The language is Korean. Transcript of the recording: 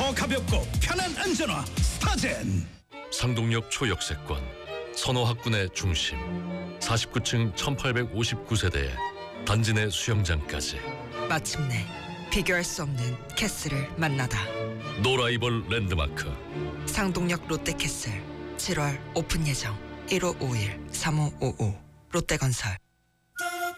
더 가볍고 편한 안전화 스타젠. 상동역 초역세권, 선호학군의 중심, 49층 1859세대에 단지 내 수영장까지. 마침내 비교할 수 없는 캐슬을 만나다. 노라이벌 랜드마크. 상동역 롯데캐슬 7월 오픈 예정. 1551-3555 롯데건설.